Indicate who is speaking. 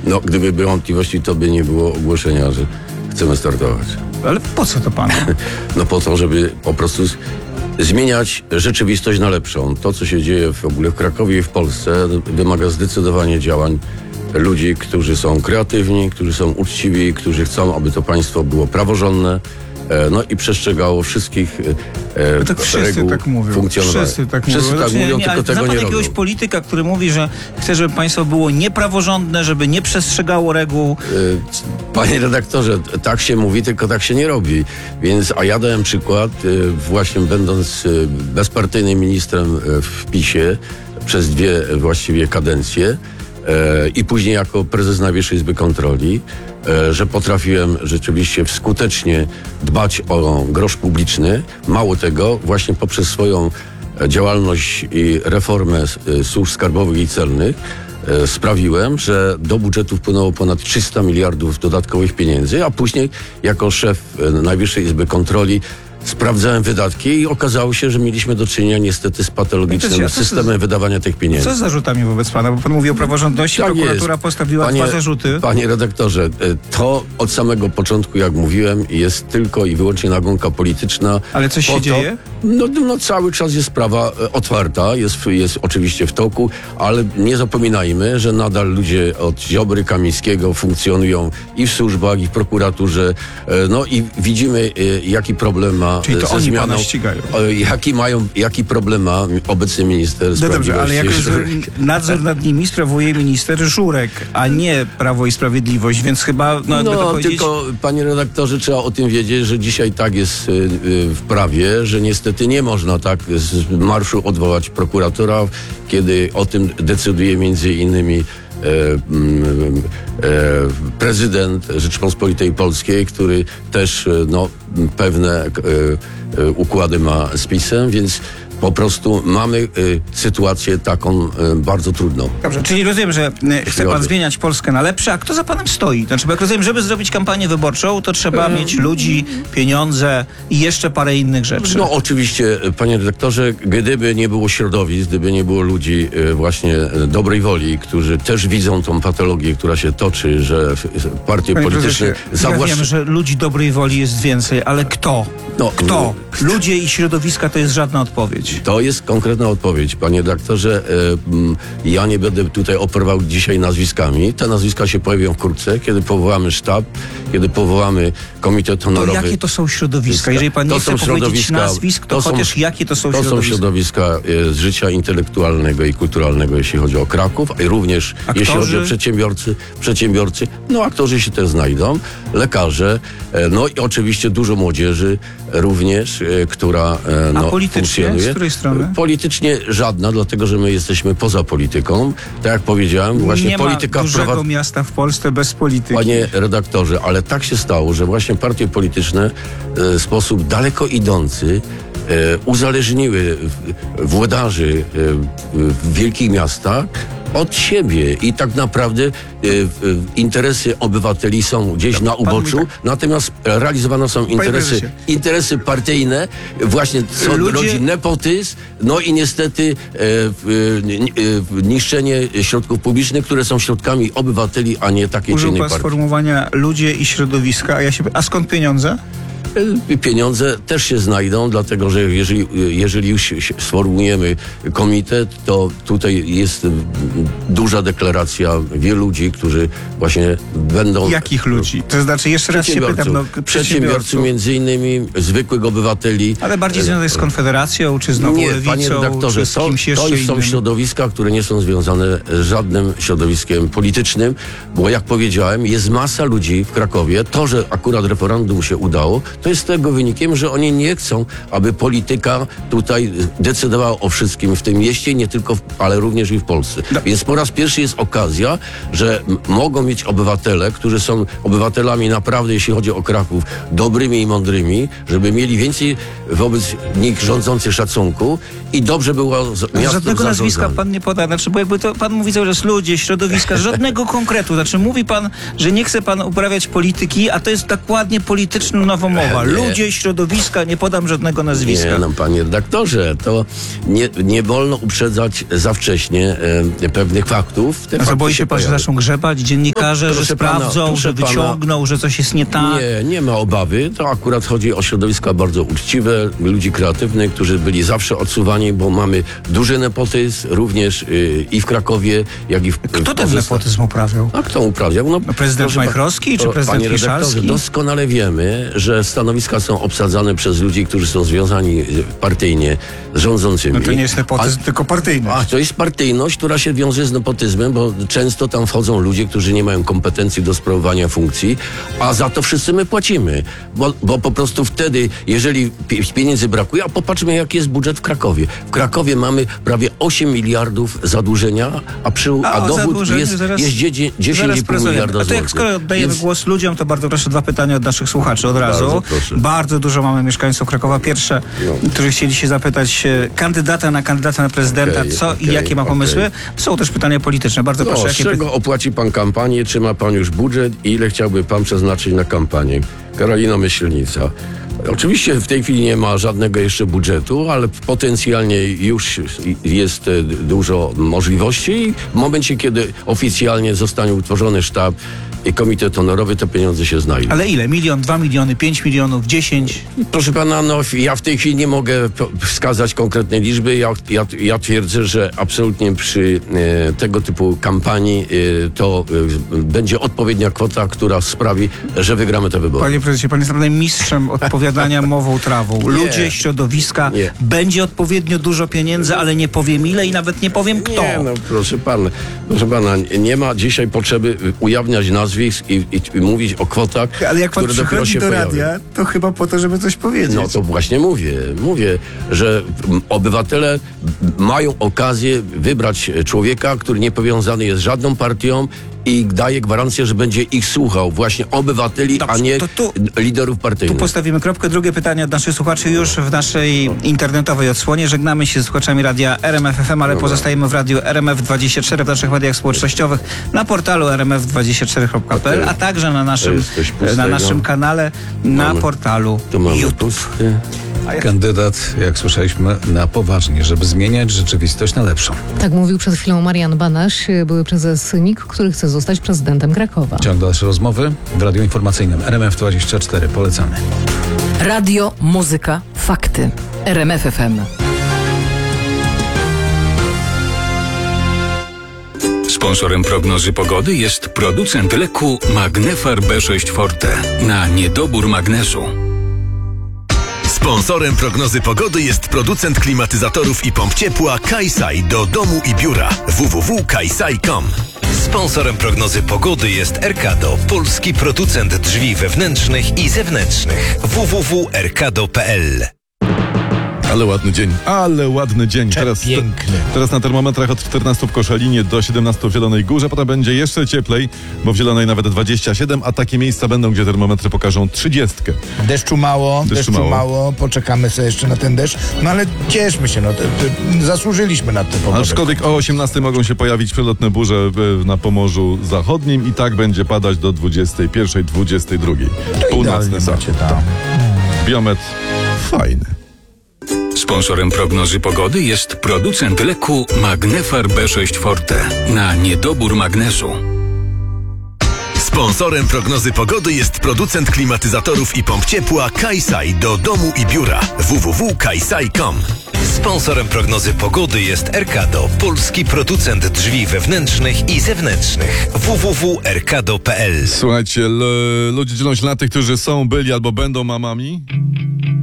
Speaker 1: No, gdyby były wątpliwości, to by nie było ogłoszenia, że chcemy startować.
Speaker 2: Ale po co to panu?
Speaker 1: No po to, żeby po prostu zmieniać rzeczywistość na lepszą. To, co się dzieje w ogóle w Krakowie i w Polsce, wymaga zdecydowanie działań ludzi, którzy są kreatywni, którzy są uczciwi, którzy chcą, aby to państwo było praworządne, no i przestrzegało wszystkich
Speaker 2: tak wszyscy
Speaker 1: reguł
Speaker 2: tak mówią.
Speaker 1: funkcjonowania.
Speaker 2: Wszyscy tak
Speaker 1: mówią, tylko tego nie robią.
Speaker 2: Jakiegoś polityka, który mówi, że chce, żeby państwo było niepraworządne, żeby nie przestrzegało reguł?
Speaker 1: Panie redaktorze, tak się mówi, tylko tak się nie robi. A ja dałem przykład, właśnie będąc bezpartyjnym ministrem w PiS-ie przez 2 właściwie kadencje i później jako prezes Najwyższej Izby Kontroli, że potrafiłem rzeczywiście skutecznie dbać o grosz publiczny. Mało tego, właśnie poprzez swoją działalność i reformę służb skarbowych i celnych sprawiłem, że do budżetu wpłynęło ponad 300 miliardów dodatkowych pieniędzy, a później jako szef Najwyższej Izby Kontroli sprawdzałem wydatki i okazało się, że mieliśmy do czynienia niestety z patologicznym systemem wydawania tych pieniędzy.
Speaker 2: Co z zarzutami wobec pana? Bo pan mówi o praworządności, tak prokuratura postawiła 2 zarzuty.
Speaker 1: Panie redaktorze, to od samego początku, jak mówiłem, jest tylko i wyłącznie nagonka polityczna.
Speaker 2: Ale coś się dzieje?
Speaker 1: No cały czas jest sprawa otwarta, jest oczywiście w toku, ale nie zapominajmy, że nadal ludzie od Ziobry, Kamińskiego funkcjonują i w służbach, i w prokuraturze. No i widzimy, jaki problem ma
Speaker 2: czyli to
Speaker 1: ze
Speaker 2: oni
Speaker 1: zmianą.
Speaker 2: pana ścigają.
Speaker 1: Jaki problem ma obecny minister sprawiedliwości.
Speaker 2: Dobrze, ale jako nadzór nad nimi sprawuje minister Żurek, a nie Prawo i Sprawiedliwość, więc chyba...
Speaker 1: tylko panie redaktorze, trzeba o tym wiedzieć, że dzisiaj tak jest w prawie, że niestety nie można tak z marszu odwołać prokuratora, kiedy o tym decyduje między innymi prezydent Rzeczypospolitej Polskiej, który też pewne układy ma z PiS-em, więc po prostu mamy sytuację taką bardzo trudną.
Speaker 2: Dobrze, czyli rozumiem, że chce pan zmieniać Polskę na lepsze, a kto za panem stoi? Znaczy, bo jak rozumiem, żeby zrobić kampanię wyborczą, to trzeba mieć ludzi, pieniądze i jeszcze parę innych rzeczy.
Speaker 1: No oczywiście, panie redaktorze, gdyby nie było środowisk, gdyby nie było ludzi właśnie dobrej woli, którzy też widzą tą patologię, która się toczy, że partie polityczne...
Speaker 2: Ja wiem, że ludzi dobrej woli jest więcej, ale kto? Kto? Ludzie i środowiska to jest żadna odpowiedź.
Speaker 1: To jest konkretna odpowiedź, panie redaktorze. Ja nie będę tutaj operował dzisiaj nazwiskami. Te nazwiska się pojawią wkrótce, kiedy powołamy sztab, kiedy powołamy komitet honorowy.
Speaker 2: To jakie to są środowiska? Jeżeli pan nie chce powiedzieć nazwisk, to chociaż jakie to są środowiska?
Speaker 1: To są środowiska z życia intelektualnego i kulturalnego, jeśli chodzi o Kraków, i również jeśli chodzi o przedsiębiorcy. Aktorzy się też znajdą, lekarze, i oczywiście dużo młodzieży również, która
Speaker 2: a politycznie?
Speaker 1: funkcjonuje.
Speaker 2: Z której strony?
Speaker 1: Politycznie żadna, dlatego że my jesteśmy poza polityką. Tak jak powiedziałem, właśnie
Speaker 2: nie
Speaker 1: polityka...
Speaker 2: Nie ma dużego miasta w Polsce bez polityki.
Speaker 1: Panie redaktorze, ale tak się stało, że właśnie partie polityczne w sposób daleko idący uzależniły włodarzy w wielkich miastach od siebie i tak naprawdę interesy obywateli są gdzieś na uboczu, natomiast realizowane są interesy partyjne, właśnie rodzi nepotyzm, i niestety niszczenie środków publicznych, które są środkami obywateli, a nie takiej czy innej partii.
Speaker 2: Użył pan sformułowania ludzie i środowiska, a skąd pieniądze?
Speaker 1: Pieniądze też się znajdą, dlatego że jeżeli już sformułujemy komitet, to tutaj jest duża deklaracja wielu ludzi, którzy właśnie będą...
Speaker 2: Jakich ludzi? To znaczy, jeszcze raz się pytam,
Speaker 1: przedsiębiorców między innymi, zwykłych obywateli.
Speaker 2: Ale bardziej związane z Konfederacją, czy znowu Lewicą,
Speaker 1: panie redaktorze,
Speaker 2: czy z kimś jeszcze
Speaker 1: to są
Speaker 2: innym?
Speaker 1: środowiska, które nie są związane z żadnym środowiskiem politycznym, bo jak powiedziałem, jest masa ludzi w Krakowie. To, że akurat referendum się udało, to jest tego wynikiem, że oni nie chcą, aby polityka tutaj decydowała o wszystkim w tym mieście, nie tylko, ale również i w Polsce. Więc po raz pierwszy jest okazja, że mogą mieć obywatele, którzy są obywatelami naprawdę, jeśli chodzi o Kraków, dobrymi i mądrymi, żeby mieli więcej wobec nich rządzących szacunku i dobrze było miasto
Speaker 2: żadnego nazwiska pan nie poda, bo jakby to pan mówi cały czas ludzie, środowiska, żadnego konkretu. Mówi pan, że nie chce pan uprawiać polityki, a to jest dokładnie polityczną nowomową. Krakowa. Ludzie, środowiska, nie podam żadnego nazwiska.
Speaker 1: Nie, no panie redaktorze, to nie wolno uprzedzać za wcześnie pewnych faktów. Te
Speaker 2: A co,
Speaker 1: fakty
Speaker 2: boi się pan, że
Speaker 1: pojawią.
Speaker 2: zaczną grzebać dziennikarze, że
Speaker 1: proszę pana,
Speaker 2: sprawdzą,
Speaker 1: proszę
Speaker 2: że wyciągną, że coś jest nie tak?
Speaker 1: Nie ma obawy. To akurat chodzi o środowiska bardzo uczciwe, ludzi kreatywnych, którzy byli zawsze odsuwani, bo mamy duży nepotyzm, również i w Krakowie, jak i w...
Speaker 2: Kto ten nepotyzm uprawiał?
Speaker 1: A kto uprawiał? No,
Speaker 2: Prezydent
Speaker 1: proszę
Speaker 2: Majchrowski czy prezydent
Speaker 1: Panie redaktorze,
Speaker 2: Miszalski?
Speaker 1: doskonale wiemy, że stanowiska są obsadzane przez ludzi, którzy są związani partyjnie z rządzącymi.
Speaker 2: No to nie jest nepotyzm, tylko partyjność.
Speaker 1: A to jest partyjność, która się wiąże z nepotyzmem, bo często tam wchodzą ludzie, którzy nie mają kompetencji do sprawowania funkcji, a za to wszyscy my płacimy. Bo po prostu wtedy, jeżeli pieniędzy brakuje, a popatrzmy, jaki jest budżet w Krakowie. W Krakowie mamy prawie 8 miliardów zadłużenia, a dochód jest 10,5 miliarda
Speaker 2: A to jak
Speaker 1: złotych.
Speaker 2: skoro oddajemy
Speaker 1: Więc-
Speaker 2: głos ludziom, to bardzo proszę 2 pytania od naszych słuchaczy od razu.
Speaker 1: Bardzo proszę.
Speaker 2: Bardzo dużo mamy mieszkańców Krakowa. Pierwsze, którzy chcieli się zapytać kandydata na prezydenta, i jakie ma pomysły. Są też pytania polityczne. Bardzo proszę,
Speaker 1: Z
Speaker 2: jakie
Speaker 1: czego opłaci pan kampanię? Czy ma pan już budżet? I ile chciałby pan przeznaczyć na kampanię? Karolina Myślnica. Oczywiście w tej chwili nie ma żadnego jeszcze budżetu, ale potencjalnie już jest dużo możliwości i w momencie, kiedy oficjalnie zostanie utworzony sztab i komitet honorowy, te pieniądze się znajdą.
Speaker 2: Ale ile? 1 milion, 2 miliony, 5 milionów, 10?
Speaker 1: Proszę pana, ja w tej chwili nie mogę wskazać konkretnej liczby. Ja twierdzę, że absolutnie przy tego typu kampanii to będzie odpowiednia kwota, która sprawi, że wygramy te wybory.
Speaker 2: Panie prezesie, pan jest naprawdę mistrzem odpowiadania mową trawą. Ludzie, środowiska, będzie odpowiednio dużo pieniędzy, ale nie powiem ile i nawet nie powiem kto.
Speaker 1: Nie, proszę pana, nie ma dzisiaj potrzeby ujawniać nazwisk i mówić o kwotach,
Speaker 2: Ale jak pan
Speaker 1: które dopiero
Speaker 2: przychodzi
Speaker 1: się
Speaker 2: do
Speaker 1: pojawią.
Speaker 2: radia, to chyba po to, żeby coś powiedzieć.
Speaker 1: No to właśnie mówię, że obywatele mają okazję wybrać człowieka, który nie powiązany jest z żadną partią i daje gwarancję, że będzie ich słuchał, właśnie obywateli,
Speaker 2: Dobrze,
Speaker 1: a nie
Speaker 2: to tu
Speaker 1: liderów
Speaker 2: Tu
Speaker 1: partyjnych.
Speaker 2: postawimy kropkę. Drugie pytanie od naszych słuchaczy już w naszej internetowej odsłonie. Żegnamy się z słuchaczami radia RMF FM, ale pozostajemy w radiu RMF24, w naszych mediach społecznościowych, na portalu rmf24.pl, a także na naszym kanale, na portalu
Speaker 1: Tu mamy
Speaker 2: YouTube.
Speaker 1: pusty.
Speaker 3: Kandydat, jak słyszeliśmy, na poważnie, żeby zmieniać rzeczywistość na lepszą.
Speaker 4: Tak mówił przed chwilą Marian Banaś, były prezes NIK, który chce zostać prezydentem Krakowa.
Speaker 3: Ciąg dalszy rozmowy w radiu informacyjnym RMF24. Polecamy.
Speaker 5: Radio, muzyka, fakty. RMF FM.
Speaker 6: Sponsorem prognozy pogody jest producent leku Magnefar B6 Forte na niedobór magnezu.
Speaker 7: Sponsorem prognozy pogody jest producent klimatyzatorów i pomp ciepła Kaisai do domu i biura www.kaisai.com. Sponsorem prognozy pogody jest Erkado, polski producent drzwi wewnętrznych i zewnętrznych www.erkado.pl.
Speaker 8: Ale ładny dzień. Teraz na termometrach od 14 w Koszalinie do 17 w Zielonej Górze, potem będzie jeszcze cieplej, bo w Zielonej nawet 27, a takie miejsca będą, gdzie termometry pokażą 30.
Speaker 9: Deszczu mało, poczekamy sobie jeszcze na ten deszcz, no ale cieszmy się, zasłużyliśmy na tę pogodę.
Speaker 8: Aczkolwiek o 18 mogą się pojawić przelotne burze na Pomorzu Zachodnim i tak będzie padać do 21, 22. Północny zachód. Biometr fajny.
Speaker 6: Sponsorem prognozy pogody jest producent leku Magnefar B6 Forte na niedobór magnezu.
Speaker 7: Sponsorem prognozy pogody jest producent klimatyzatorów i pomp ciepła Kaisai do domu i biura www.kaisai.com. Sponsorem prognozy pogody jest Erkado, polski producent drzwi wewnętrznych i zewnętrznych www.erkado.pl.
Speaker 8: Słuchajcie, ludzie dzielą się na tych, którzy są, byli albo będą mamami